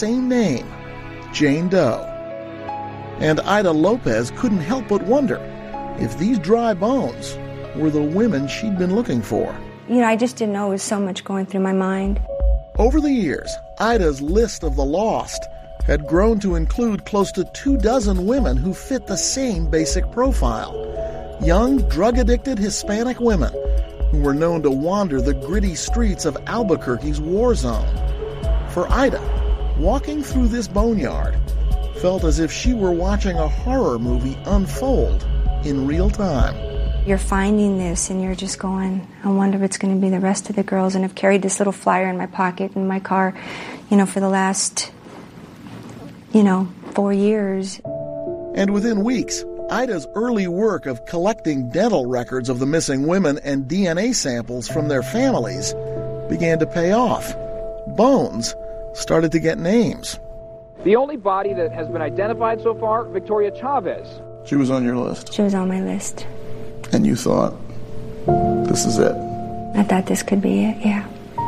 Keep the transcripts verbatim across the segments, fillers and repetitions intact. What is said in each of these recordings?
same name, Jane Doe. And Ida Lopez couldn't help but wonder if these dry bones were the women she'd been looking for. You know, I just didn't know there was so much going through my mind. Over the years, Ida's list of the lost had grown to include close to two dozen women who fit the same basic profile. Young, drug-addicted Hispanic women who were known to wander the gritty streets of Albuquerque's war zone. For Ida, walking through this boneyard felt as if she were watching a horror movie unfold in real time. You're finding this and you're just going, I wonder if it's going to be the rest of the girls. And I've carried this little flyer in my pocket in my car, you know, for the last, you know, four years. And within weeks, Ida's early work of collecting dental records of the missing women and D N A samples from their families began to pay off. Bones started to get names. The only body that has been identified so far, Victoria Chavez. She was on your list. She was on my list. And you thought, this is it. I thought this could be it, yeah.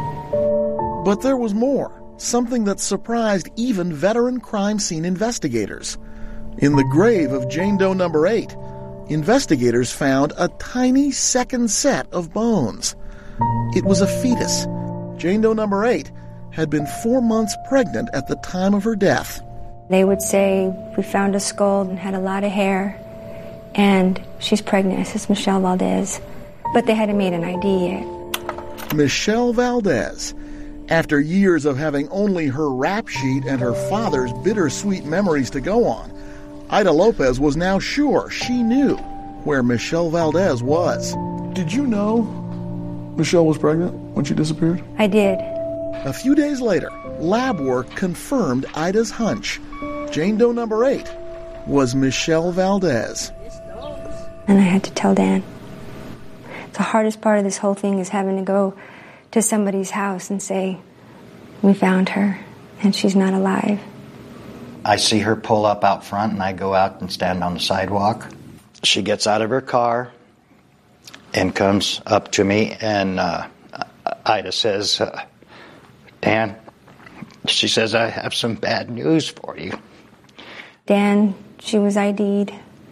But there was more, something that surprised even veteran crime scene investigators. In the grave of Jane Doe number eight, investigators found a tiny second set of bones. It was a fetus. Jane Doe number eight had been four months pregnant at the time of her death. They would say, we found a skull and had a lot of hair, and she's pregnant. This is Michelle Valdez. But they hadn't made an I D yet. Michelle Valdez. After years of having only her rap sheet and her father's bittersweet memories to go on, Ida Lopez was now sure she knew where Michelle Valdez was. Did you know Michelle was pregnant when she disappeared? I did. A few days later, lab work confirmed Ida's hunch. Jane Doe number eight was Michelle Valdez. And I had to tell Dan. The hardest part of this whole thing is having to go to somebody's house and say, we found her, and she's not alive. I see her pull up out front, and I go out and stand on the sidewalk. She gets out of her car and comes up to me, and uh, Ida says, uh, Dan, she says, I have some bad news for you. Dan, she was I D'd,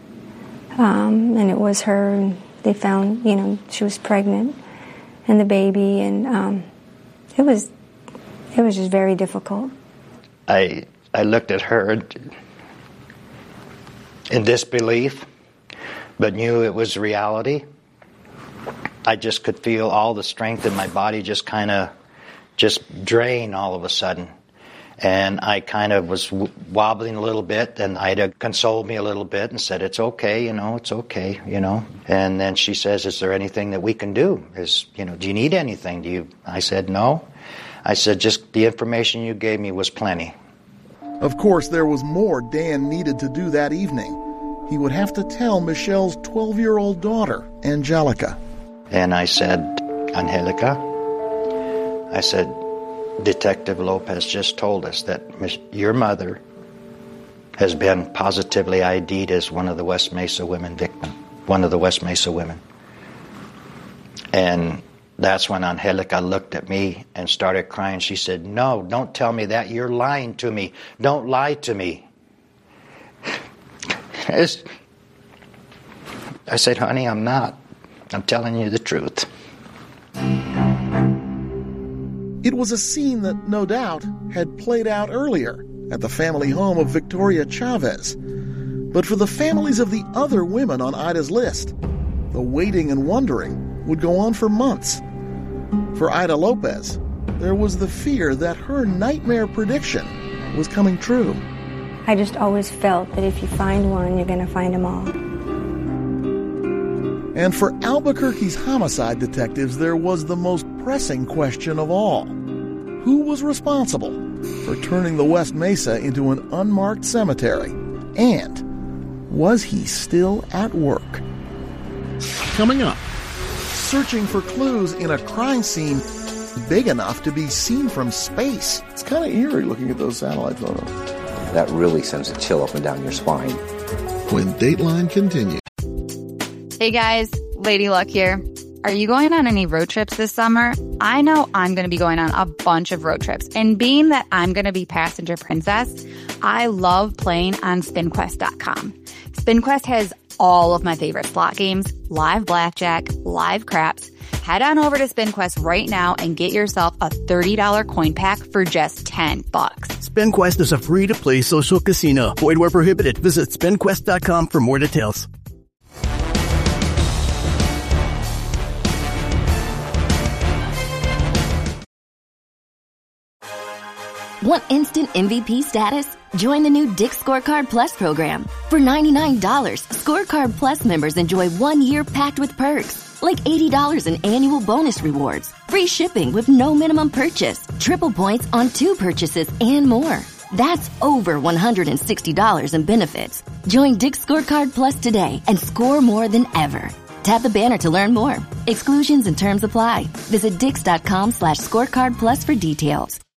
um, and it was her, and they found, you know, she was pregnant, and the baby, and um, it was, it was just very difficult. I I looked at her in disbelief, but knew it was reality. I just could feel all the strength in my body just kind of just drain all of a sudden. And I kind of was w- wobbling a little bit, and Ida consoled me a little bit and said, it's okay, you know, it's okay, you know. And then she says, is there anything that we can do? Is, you know, do you need anything? Do you? I said, no. I said, just the information you gave me was plenty. Of course, there was more Dan needed to do that evening. He would have to tell Michelle's twelve-year-old daughter, Angelica. And I said, Angelica, I said, Detective Lopez just told us that your mother has been positively I D'd as one of the West Mesa women victim, one of the West Mesa women. And that's when Angelica looked at me and started crying. She said, no, don't tell me that. You're lying to me. Don't lie to me. I said, honey, I'm not. I'm telling you the truth. It was a scene that, no doubt, had played out earlier at the family home of Victoria Chavez. But for the families of the other women on Ida's list, the waiting and wondering would go on for months. For Ida Lopez, there was the fear that her nightmare prediction was coming true. I just always felt that if you find one, you're going to find them all. And for Albuquerque's homicide detectives, there was the most pressing question of all. Who was responsible for turning the West Mesa into an unmarked cemetery? And was he still at work? Coming up, searching for clues in a crime scene big enough to be seen from space. It's kind of eerie looking at those satellite photos. That really sends a chill up and down your spine. When Dateline continues. Hey guys, Lady Luck here. Are you going on any road trips this summer? I know I'm going to be going on a bunch of road trips. And being that I'm going to be passenger princess, I love playing on spin quest dot com. SpinQuest has all of my favorite slot games, live blackjack, live craps. Head on over to SpinQuest right now and get yourself a thirty dollars coin pack for just ten bucks. SpinQuest is a free-to-play social casino. Void where prohibited. Visit spin quest dot com for more details. Want instant M V P status? Join the new Dick's Scorecard Plus program. For ninety-nine dollars, Scorecard Plus members enjoy one year packed with perks, like eighty dollars in annual bonus rewards, free shipping with no minimum purchase, triple points on two purchases, and more. That's over one hundred sixty dollars in benefits. Join Dick's Scorecard Plus today and score more than ever. Tap the banner to learn more. Exclusions and terms apply. Visit dix dot com slash scorecard plus for details.